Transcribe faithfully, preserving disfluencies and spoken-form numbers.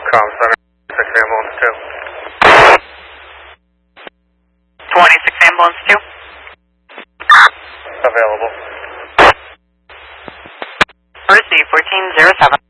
Com Center, six ambulance two. twenty-six ambulance two. Available. Receive fourteen zero seven.